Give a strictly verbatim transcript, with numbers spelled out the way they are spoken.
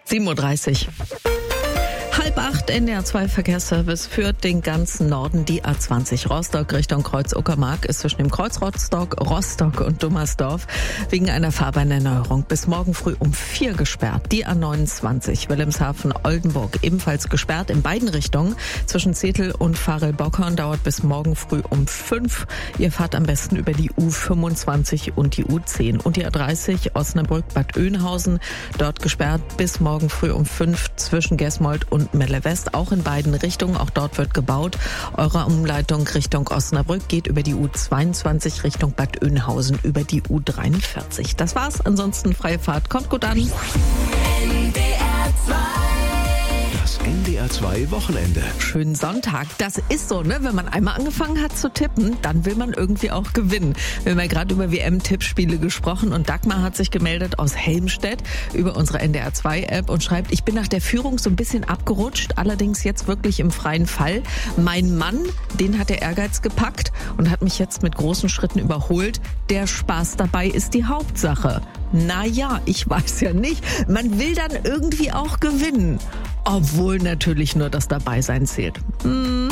sieben Uhr dreißig. Halb acht, N D R zwei Verkehrsservice führt den ganzen Norden. Die A zwanzig Rostock Richtung Kreuz Uckermark ist zwischen dem Kreuz Rostock, Rostock und Dummersdorf wegen einer Fahrbahnerneuerung bis morgen früh um vier gesperrt. Die A neunundzwanzig Wilhelmshaven-Oldenburg ebenfalls gesperrt in beiden Richtungen. Zwischen Zetel und Farel-Bockhorn dauert bis morgen früh um fünf. Ihr fahrt am besten über die U fünfundzwanzig und die U zehn. Und die A dreißig Osnabrück-Bad Oeynhausen, dort gesperrt bis morgen früh um fünf zwischen Gesmold und Melle West, auch in beiden Richtungen. Auch dort wird gebaut. Eure Umleitung Richtung Osnabrück geht über die U zweiundzwanzig Richtung Bad Oeynhausen über die U dreiundvierzig. Das war's. Ansonsten freie Fahrt. Kommt gut an. N D R zwei. Das N D R zwei Wochenende. Schönen Sonntag. Das ist so, ne? Wenn man einmal angefangen hat zu tippen, dann will man irgendwie auch gewinnen. Wir haben ja gerade über W M-Tippspiele gesprochen und Dagmar hat sich gemeldet aus Helmstedt über unsere N D R zwei App und schreibt, ich bin nach der Führung so ein bisschen abgerutscht, allerdings jetzt wirklich im freien Fall. Mein Mann, den hat der Ehrgeiz gepackt und hat mich jetzt mit großen Schritten überholt. Der Spaß dabei ist die Hauptsache. Naja, ich weiß ja nicht. Man will dann irgendwie auch gewinnen. Obwohl natürlich nur das Dabeisein zählt. Hm.